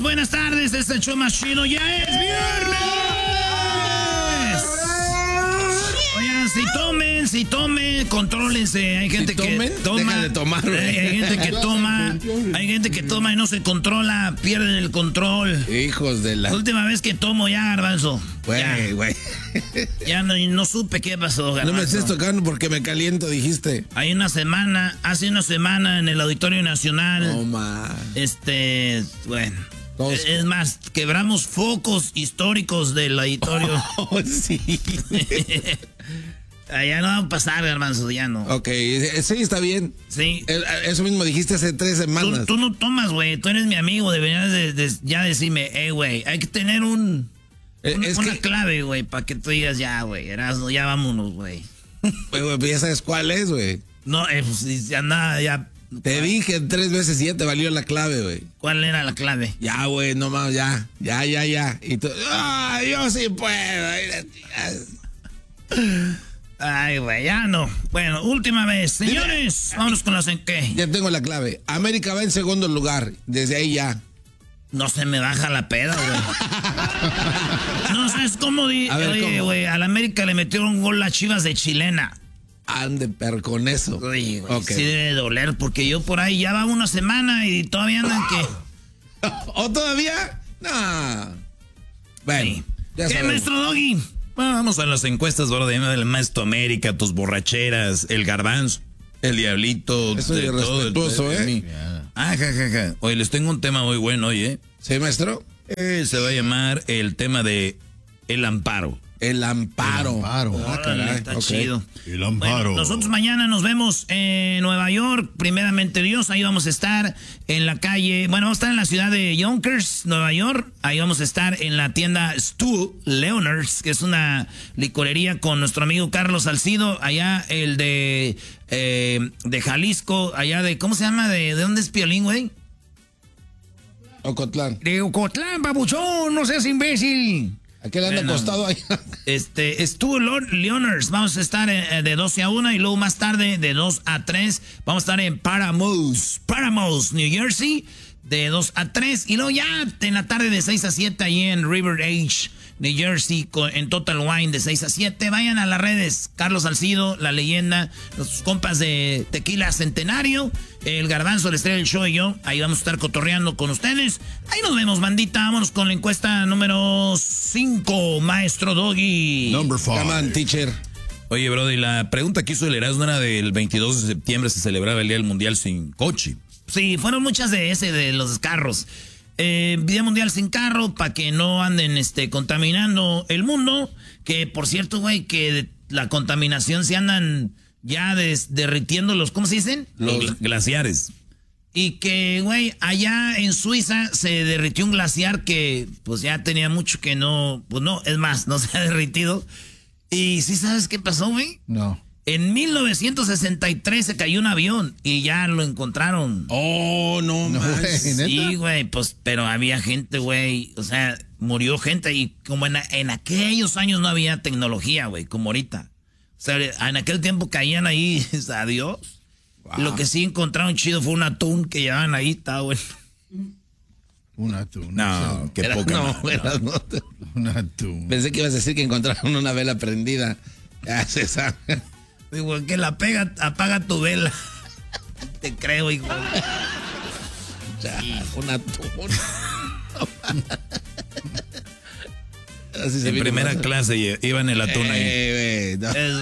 buenas tardes, este es el show más chido, ya es viernes. Oigan, si tomen, contrólense, hay gente que toma. Deja de tomar, hay gente que toma y no se controla, pierden el control. Hijos de la... La última vez que tomo ya, Garbanzo. Güey. Ya no supe qué pasó, Garbanzo. No me estés tocando porque me caliento, dijiste. Hace una semana en el Auditorio Nacional. No, ma. Bueno. Es más, quebramos focos históricos del auditorio. Oh, sí. Ya no va a pasar, Garbanzo, ya no. Ok, sí, está bien. Sí. Eso mismo dijiste hace 3 semanas. Tú no tomas, güey. Tú eres mi amigo. Deberías ya decirme, güey, hay que tener una clave, güey, para que tú digas, ya, güey, Erasmo, ya vámonos, güey. Güey, ya sabes cuál es, güey. No, pues ya nada, ya. Te dije 3 veces y ya te valió la clave, güey. ¿Cuál era la clave? Ya, güey, no más, ya. Y tú, yo sí puedo. Ay, güey, ya no. Bueno, última vez. Señores, vámonos con las en qué. Ya tengo la clave. América va en segundo lugar. Desde ahí ya. No se me baja la peda, güey. No sabes cómo. Oye, güey, al América le metieron un gol a Chivas de chilena. Ande, pero con eso. Oye, güey, okay. Sí debe doler, porque yo por ahí ya va una semana y todavía andan que... ¿O todavía? No. Bueno. Sí. ¿Qué, maestro Doggy? Bueno, vamos a las encuestas, bro, del Maestro América, tus borracheras, el Garbanzo, el Diablito. Eso es respetuoso, ¿eh? Ja. Oye, les tengo un tema muy bueno hoy, ¿eh? ¿Sí, maestro? Se va a llamar el tema de el amparo. El amparo. Caray. Está chido. El amparo. Bueno, nosotros mañana nos vemos en Nueva York, primeramente Dios. Ahí vamos a estar en la calle. Bueno, vamos a estar en la ciudad de Yonkers, Nueva York. Ahí vamos a estar en la tienda Stu Leonard's, que es una licorería con nuestro amigo Carlos Salcido. Allá el de Jalisco, allá de, ¿cómo se llama? ¿De dónde es Piolín, güey? Ocotlán. De Ocotlán, babuchón, no seas imbécil. Aquel anda acostado ahí. Estuvo Leonard's. Vamos a estar de 12 a 1 y luego más tarde de 2 a 3. Vamos a estar en Paramus, New Jersey, de 2 a 3. Y luego ya en la tarde de 6 a 7 ahí en River Edge, New Jersey, en Total Wine de 6 a 7. Vayan a las redes. Carlos Salcido, la leyenda, los compas de Tequila Centenario, el Garbanzo, el Estrella del Show y yo. Ahí vamos a estar cotorreando con ustedes. Ahí nos vemos, bandita. Vámonos con la encuesta número 5, Maestro Doggy. Number 5. Come on, teacher. Oye, brother, la pregunta que hizo el Erasmo era del 22 de septiembre se celebraba el Día del Mundial sin coche. Sí, fueron muchas de los carros. Día Mundial sin carro, para que no anden contaminando el mundo. Que, por cierto, güey, que la contaminación se andan ya derritiendo los, ¿cómo se dicen? Los glaciares. Y que, güey, allá en Suiza se derritió un glaciar que, pues, ya tenía mucho que no, pues no, es más, no se ha derritido. ¿Y sí sabes qué pasó, güey? No. En 1963 se cayó un avión y ya lo encontraron. Oh, no, güey. Sí, güey, pues, pero había gente, güey, o sea, murió gente y como en aquellos años no había tecnología, güey, como ahorita. O sea, en aquel tiempo caían ahí, adiós. Wow. Lo que sí encontraron chido fue un atún que llevaban ahí, estaba bueno. Un atún. No, qué poca. No. Un atún. Pensé que ibas a decir que encontraron una vela prendida. Ya se sabe. Digo, que apaga tu vela. Te creo, hijo. Ya, un atún. En primera clase iba en el atún ahí.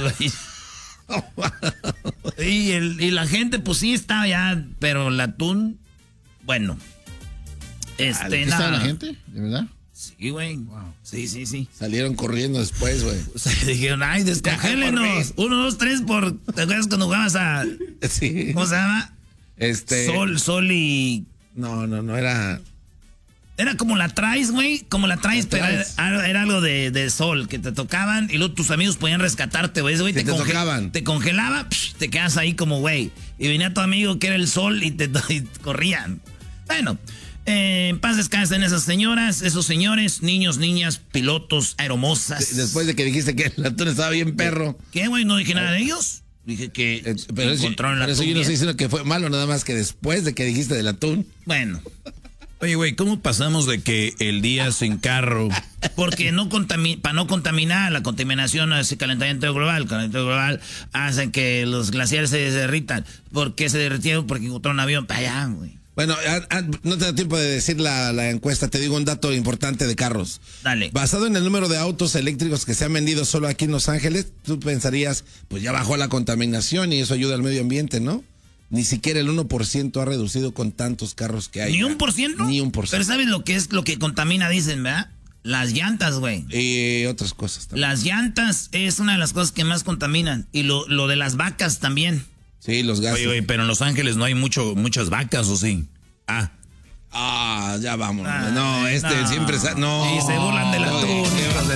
Y la gente, pues sí está ya, pero el atún, bueno. ¿Está la gente? ¿De verdad? Sí, güey. Wow. Sí. Salieron corriendo después, güey. O sea, dijeron, ay, descongélenos. 1, 2, 3 por... ¿Te acuerdas cuando jugabas a... Sí. ¿Cómo se llama? Sol y... No era... Era como la traes, güey. Como la traes, pero era algo de sol que te tocaban y luego tus amigos podían rescatarte, güey. Te tocaban. Te congelaba, te quedas ahí como, güey. Y venía tu amigo que era el sol y corrían. Bueno, en paz descansen esas señoras, esos señores, niños, niñas, pilotos, aeromosas. Después de que dijiste que el atún estaba bien perro. ¿Qué, güey? ¿No dije nada de ellos? Dije que encontraron el atún. Pero eso yo no estoy diciendo que fue malo, nada más que después de que dijiste del atún. Bueno. Oye, güey, ¿cómo pasamos de que el día sin carro? Porque para no contaminar, la contaminación hace calentamiento global. El calentamiento global hace que los glaciares se derritan. ¿Por qué se derritieron? Porque encontraron un avión para allá, güey. Bueno, no te da tiempo de decir la encuesta. Te digo un dato importante de carros. Dale. Basado en el número de autos eléctricos que se han vendido solo aquí en Los Ángeles, tú pensarías, pues ya bajó la contaminación y eso ayuda al medio ambiente, ¿no? Ni siquiera el 1% ha reducido con tantos carros que hay. ¿Ni 1%? Ni 1%. Pero ¿sabes lo que es lo que contamina, dicen, verdad? Las llantas, güey. Y otras cosas también. Las llantas es una de las cosas que más contaminan. Y lo de las vacas también. Sí, los gases. Oye, pero en Los Ángeles no hay muchas vacas, ¿o sí? Ya vamos. Siempre... No. Y se burlan de la